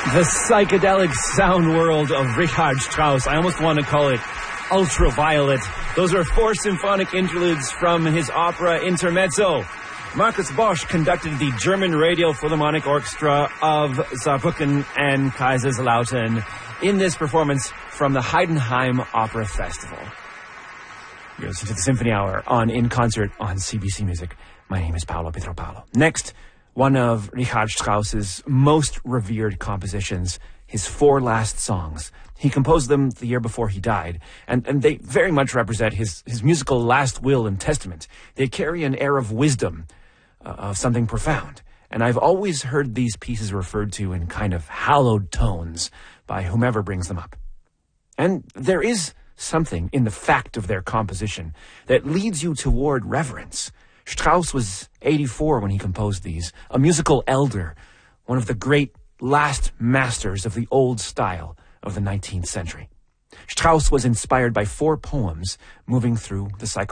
The psychedelic sound world of Richard Strauss. I almost want to call it ultraviolet. Those are 4 symphonic interludes from his opera Intermezzo. Markus Bosch conducted the German Radio Philharmonic Orchestra of Saarbrücken and Kaiserslautern in this performance from the Heidenheim Opera Festival. You're listening to the Symphony Hour on In Concert on CBC Music. My name is Paolo Pietropalo. Next, one of Richard Strauss's most revered compositions, his 4 last songs. He composed them the year before he died, and they very much represent his musical last will and testament. They carry an air of wisdom, of something profound. And I've always heard these pieces referred to in kind of hallowed tones by whomever brings them up. And there is something in the fact of their composition that leads you toward reverence. Strauss was 84 when he composed these, a musical elder, one of the great last masters of the old style of the 19th century. Strauss was inspired by 4 poems moving through the